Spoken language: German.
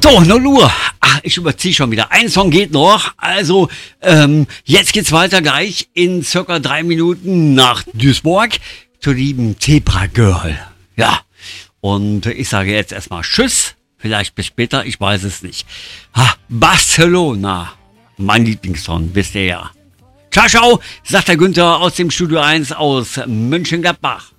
So, 0 Uhr. Ach, ich überziehe schon wieder. Ein Song geht noch. Also, jetzt geht's weiter gleich in circa 3 Minuten nach Duisburg zur lieben Zebra Girl. Ja. Und ich sage jetzt erstmal Tschüss. Vielleicht bis später, ich weiß es nicht. Barcelona. Mein Lieblingssong, wisst ihr ja. Ciao, ciao, sagt der Günther aus dem Studio 1 aus Mönchengladbach.